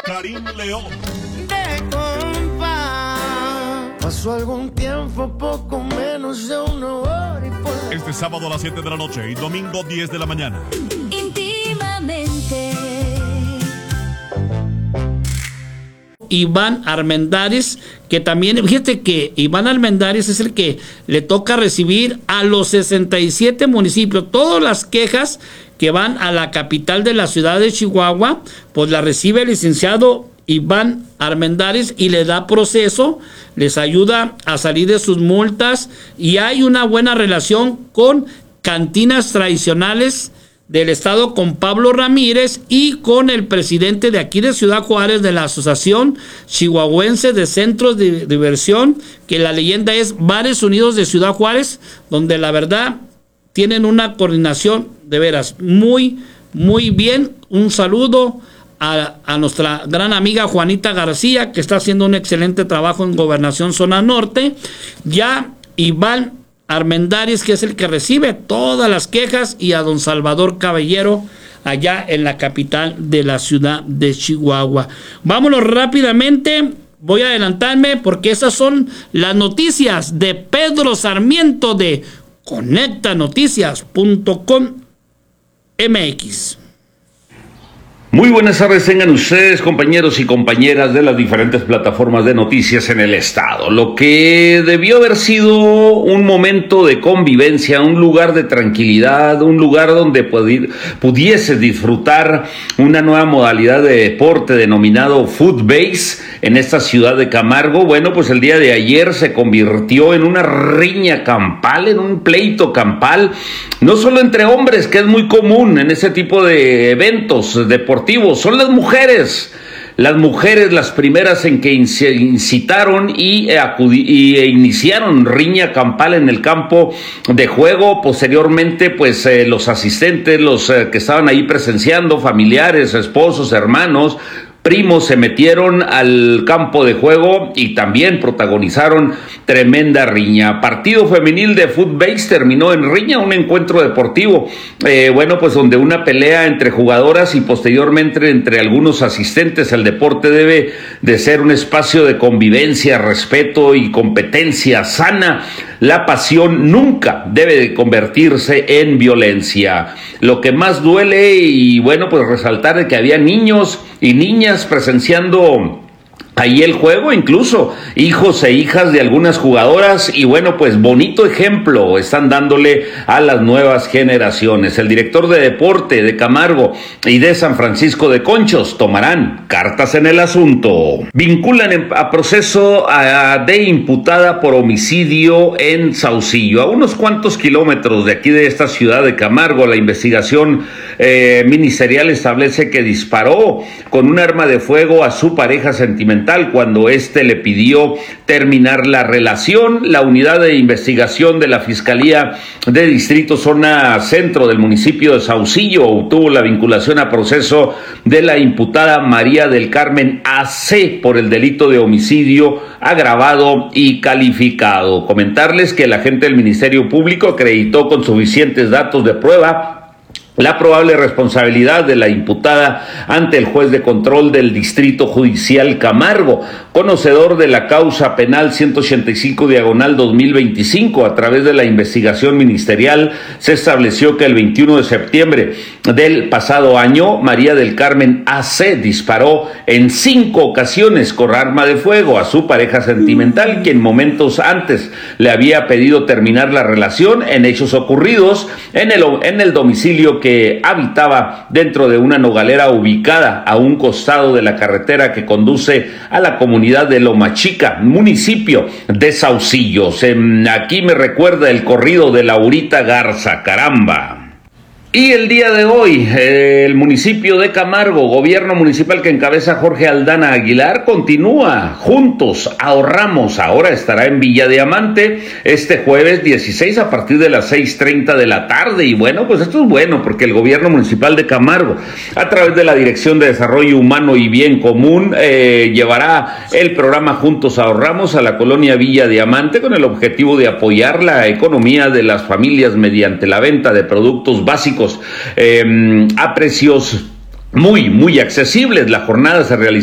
Karim León. De compa, pasó algún tiempo, poco menos de una hora y por... Este sábado a las 7 de la noche y domingo 10 de la mañana. Íntimamente. Iván Armendáriz, que también, fíjate que Iván Armendáriz es el que le toca recibir a los 67 municipios, todas las quejas que van a la capital de la ciudad de Chihuahua, pues la recibe el licenciado Iván Armendáriz y le da proceso, les ayuda a salir de sus multas y hay una buena relación con cantinas tradicionales del estado, con Pablo Ramírez y con el presidente de aquí de Ciudad Juárez de la Asociación Chihuahuense de Centros de Diversión, que la leyenda es Bares Unidos de Ciudad Juárez, donde la verdad tienen una coordinación de veras muy, muy bien. Un saludo a nuestra gran amiga Juanita García, que está haciendo un excelente trabajo en Gobernación Zona Norte. Ya Iván Armendáriz, que es el que recibe todas las quejas, y a don Salvador Caballero allá en la capital de la ciudad de Chihuahua. Vámonos rápidamente, voy a adelantarme porque esas son las noticias de Pedro Sarmiento de conectanoticias.com.mx. Muy buenas tardes tengan ustedes, compañeros y compañeras de las diferentes plataformas de noticias en el estado. Lo que debió haber sido un momento de convivencia, un lugar de tranquilidad, un lugar donde pudiese disfrutar una nueva modalidad de deporte denominado footbase en esta ciudad de Camargo. Bueno, pues el día de ayer se convirtió en una riña campal, en un pleito campal, no solo entre hombres, que es muy común en ese tipo de eventos deportivos. Son las mujeres las primeras en que incitaron e iniciaron riña campal en el campo de juego. Posteriormente, pues los asistentes, los que estaban ahí presenciando, familiares, esposos, hermanos, primos, se metieron al campo de juego y también protagonizaron tremenda riña. Partido femenil de footbase terminó en riña, un encuentro deportivo, bueno, pues donde una pelea entre jugadoras y posteriormente entre algunos asistentes. El deporte debe de ser un espacio de convivencia, respeto y competencia sana. La pasión nunca debe de convertirse en violencia. Lo que más duele, y bueno, pues resaltar de que había niños y niñas presenciando ahí el juego, incluso hijos e hijas de algunas jugadoras, y bueno, pues bonito ejemplo están dándole a las nuevas generaciones. El director de deporte de Camargo y de San Francisco de Conchos tomarán cartas en el asunto. Vinculan a proceso de imputada por homicidio en Saucillo, a unos cuantos kilómetros de aquí de esta ciudad de Camargo. La investigación ministerial establece que disparó con un arma de fuego a su pareja sentimental cuando éste le pidió terminar la relación. La unidad de investigación de la Fiscalía de Distrito Zona Centro del municipio de Saucillo obtuvo la vinculación a proceso de la imputada María del Carmen AC por el delito de homicidio agravado y calificado. Comentarles que el agente del Ministerio Público acreditó con suficientes datos de prueba la probable responsabilidad de la imputada ante el juez de control del Distrito Judicial Camargo, conocedor de la causa penal 185/2025. A través de la investigación ministerial se estableció que el 21 de septiembre del pasado año, María del Carmen AC disparó en 5 ocasiones con arma de fuego a su pareja sentimental, quien momentos antes le había pedido terminar la relación, en hechos ocurridos en el domicilio que habitaba dentro de una nogalera ubicada a un costado de la carretera que conduce a la comunidad de Loma Chica, municipio de Saucillo. Aquí me recuerda el corrido de Laurita Garza, caramba. Y el día de hoy, el municipio de Camargo, gobierno municipal que encabeza Jorge Aldana Aguilar, continúa. Juntos ahorramos. Ahora estará en Villa Diamante este jueves 16 a partir de las 6:30 de la tarde. Y bueno, pues esto es bueno porque el gobierno municipal de Camargo, a través de la Dirección de Desarrollo Humano y Bien Común, llevará el programa Juntos ahorramos a la colonia Villa Diamante con el objetivo de apoyar la economía de las familias mediante la venta de productos básicos a precios muy accesibles. La jornada se realizó